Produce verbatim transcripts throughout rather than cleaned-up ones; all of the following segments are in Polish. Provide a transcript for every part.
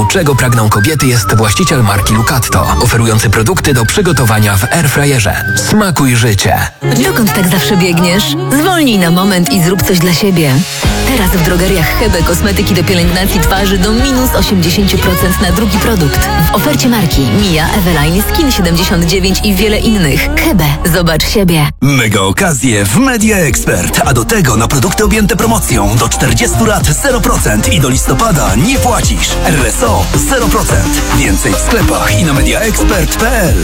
wszystkiemu, czego pragną kobiety, jest właściciel marki Lucatto, oferujący produkty do przygotowania w airfryerze. Smakuj życie. Dokąd tak zawsze biegniesz? Zwolnij na moment i zrób coś dla siebie. Teraz w drogeriach Hebe kosmetyki do pielęgnacji twarzy do minus osiemdziesiąt procent na drugi produkt. W ofercie marki Mia, Eveline, Skin siedemdziesiąt dziewięć i wiele innych. Hebe, zobacz siebie. Mega okazje w Media Expert, a do tego na produkty objęte promocją do czterdziestu lat zero procent i do listopada nie płacisz. R S O zero procent. Więcej w sklepach i na mediaexpert kropka p l.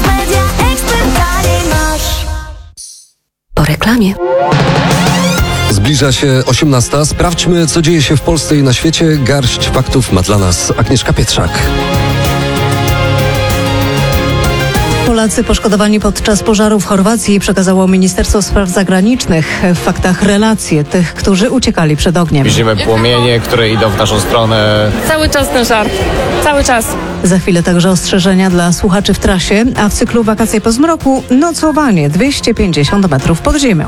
Po reklamie. Zbliża się osiemnasta. Sprawdźmy, co dzieje się w Polsce i na świecie. Garść faktów ma dla nas Agnieszka Pietrzak. Polacy poszkodowani podczas pożaru w Chorwacji przekazało Ministerstwo Spraw Zagranicznych w faktach relacje tych, którzy uciekali przed ogniem. Widzimy płomienie, które idą w naszą stronę. Cały czas ten żar. Cały czas. Za chwilę także ostrzeżenia dla słuchaczy w trasie, a w cyklu Wakacje po zmroku nocowanie dwieście pięćdziesiąt metrów pod ziemią.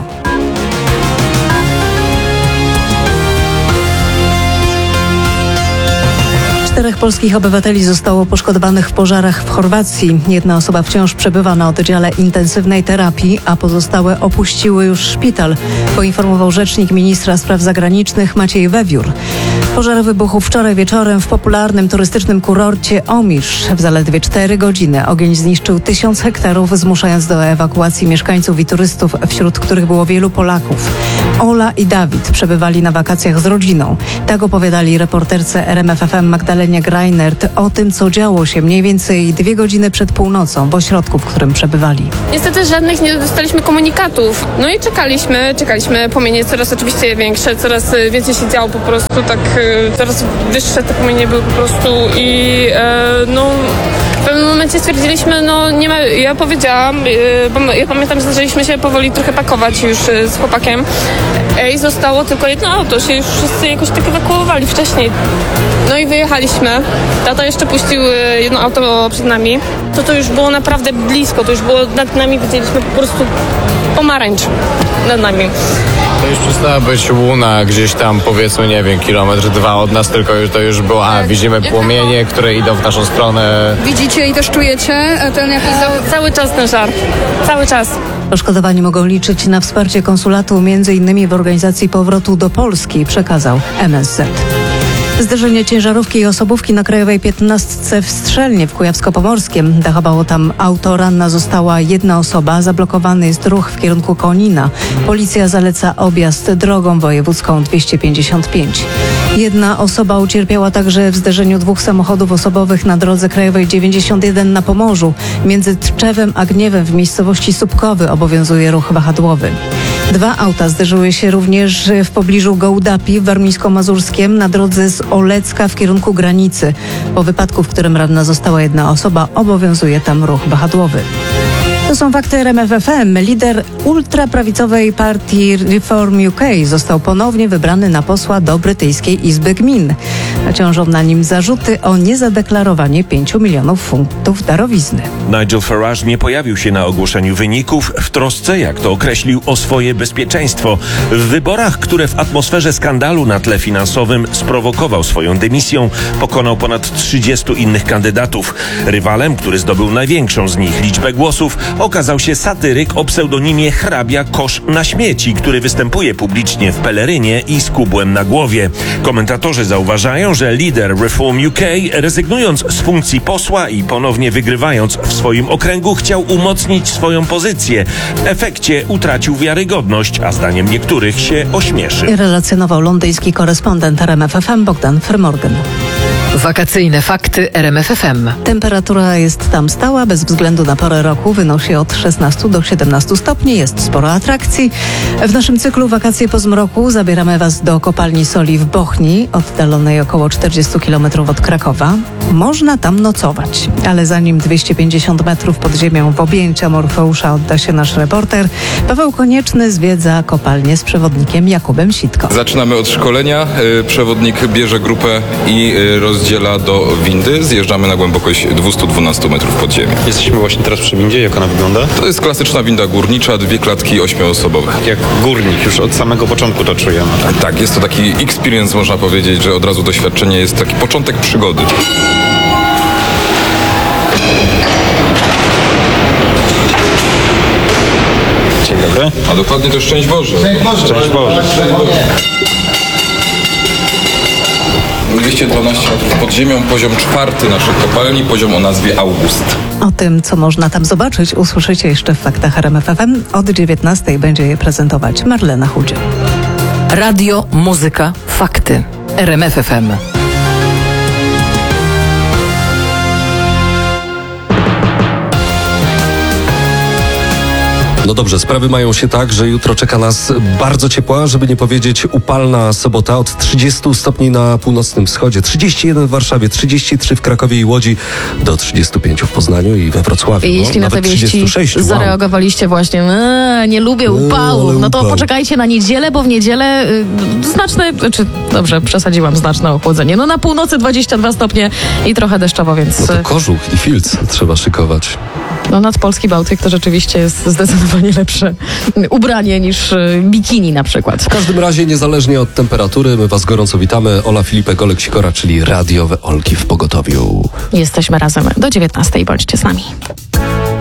Czterech polskich obywateli zostało poszkodowanych w pożarach w Chorwacji. Jedna osoba wciąż przebywa na oddziale intensywnej terapii, a pozostałe opuściły już szpital, poinformował rzecznik ministra spraw zagranicznych Maciej Wewiór. Pożar wybuchł wczoraj wieczorem w popularnym turystycznym kurorcie Omisz. W zaledwie cztery godziny ogień zniszczył tysiąc hektarów, zmuszając do ewakuacji mieszkańców i turystów, wśród których było wielu Polaków. Ola i Dawid przebywali na wakacjach z rodziną. Tak opowiadali reporterce R M F F M Magdalenie Greinert o tym, co działo się mniej więcej dwie godziny przed północą w ośrodku, w którym przebywali. Niestety żadnych nie dostaliśmy komunikatów. No i czekaliśmy, czekaliśmy. Płomienie coraz oczywiście większe, coraz więcej się działo po prostu, tak coraz wyższe te płomienie były po prostu i e, no w pewnym momencie stwierdziliśmy, no nie ma, ja powiedziałam, e, bo ja pamiętam, że zaczęliśmy się powoli trochę pakować już e, z chłopakiem i zostało tylko jedno auto, się już wszyscy jakoś tak ewakuowali wcześniej. No i wyjechaliśmy. Tata jeszcze puścił jedno auto przed nami. To to już było naprawdę blisko, to już było nad nami, widzieliśmy po prostu pomarańcz nad nami. To już przestała być łuna gdzieś tam, powiedzmy, nie wiem, kilometr, dwa od nas, tylko już, to już było, a widzimy płomienie, które idą w naszą stronę. Widzicie i też czujecie ten jakiś... Cały czas ten żar. Cały czas. Poszkodowani mogą liczyć na wsparcie konsulatu między innymi w organizacji powrotu do Polski, przekazał M S Z. Zderzenie ciężarówki i osobówki na Krajowej piętnastce w Strzelnie w Kujawsko-Pomorskiem. Dachowało tam auto, ranna została jedna osoba, zablokowany jest ruch w kierunku Konina. Policja zaleca objazd drogą wojewódzką dwieście pięćdziesiąt pięć. Jedna osoba ucierpiała także w zderzeniu dwóch samochodów osobowych na drodze krajowej dziewięćdziesiąt jeden na Pomorzu. Między Tczewem a Gniewem w miejscowości Słupkowy obowiązuje ruch wahadłowy. Dwa auta zderzyły się również w pobliżu Gołdapi w Warmińsko-Mazurskiem na drodze z Olecka w kierunku granicy. Po wypadku, w którym ranna została jedna osoba, obowiązuje tam ruch wahadłowy. To są fakty R M F F M. Lider ultraprawicowej partii Reform U K został ponownie wybrany na posła do brytyjskiej Izby Gmin. Ciążą na nim zarzuty o niezadeklarowanie pięciu milionów funtów darowizny. Nigel Farage nie pojawił się na ogłoszeniu wyników w trosce, jak to określił, o swoje bezpieczeństwo. W wyborach, które w atmosferze skandalu na tle finansowym sprowokował swoją dymisją, pokonał ponad trzydziestu innych kandydatów. Rywalem, który zdobył największą z nich liczbę głosów, okazał się satyryk o pseudonimie hrabia Kosz na śmieci, który występuje publicznie w pelerynie i z kubłem na głowie. Komentatorzy zauważają, że lider Reform U K, rezygnując z funkcji posła i ponownie wygrywając w swoim okręgu, chciał umocnić swoją pozycję. W efekcie utracił wiarygodność, a zdaniem niektórych się ośmieszy. Relacjonował londyński korespondent R M F F M Bogdan Fermorgan. Wakacyjne fakty R M F F M. Temperatura jest tam stała, bez względu na porę roku, wynosi od szesnastu do siedemnastu stopni, jest sporo atrakcji. W naszym cyklu Wakacje po zmroku zabieramy Was do kopalni soli w Bochni, oddalonej około czterdziestu kilometrów od Krakowa. Można tam nocować, ale zanim dwieście pięćdziesiąt metrów pod ziemią w objęcia Morfeusza odda się nasz reporter, Paweł Konieczny zwiedza kopalnię z przewodnikiem Jakubem Sitko. Zaczynamy od szkolenia. Przewodnik bierze grupę i rozdziela oddziela do windy. Zjeżdżamy na głębokość dwieście dwanaście metrów pod ziemię. Jesteśmy właśnie teraz przy windzie. Jak ona wygląda? To jest klasyczna winda górnicza, dwie klatki ośmioosobowe. Jak górnik, już od samego początku to czujemy. Tak, jest to taki experience, można powiedzieć, że od razu doświadczenie jest taki początek przygody. Dzień dobry. A dokładnie to szczęść Boże. Szczęść Boże. Szczęść Boże. dwieście dwanaście metrów pod ziemią, poziom czwarty naszych kopalni, poziom o nazwie August. O tym, co można tam zobaczyć, usłyszycie jeszcze w Faktach R M F F M. Od dziewiętnastej będzie je prezentować Marlena Chudzie. Radio, muzyka, fakty. R M F F M. No dobrze, sprawy mają się tak, że jutro czeka nas bardzo ciepła, żeby nie powiedzieć upalna sobota. Od trzydziestu stopni na północnym wschodzie, trzydzieści jeden w Warszawie, trzydzieści trzy w Krakowie i Łodzi, do trzydziestu pięciu w Poznaniu i we Wrocławiu. I jeśli no, na te nawet wieści trzydzieści sześć, wow. zareagowaliście właśnie, eee, nie lubię upału, ale no to upał. poczekajcie na niedzielę, bo w niedzielę y, znaczne, czy dobrze, przesadziłam, znaczne ochłodzenie. No na północy dwadzieścia dwa stopnie i trochę deszczowo, więc No to kożuch i filc trzeba szykować. no nad Polski Bałtyk to rzeczywiście jest zdecydowanie lepsze ubranie niż y, bikini na przykład. W każdym razie, niezależnie od temperatury, my was gorąco witamy. Ola Filipek, Olek Sikora, czyli radiowe Olki w pogotowiu. Jesteśmy razem do dziewiętnastej, bądźcie z nami.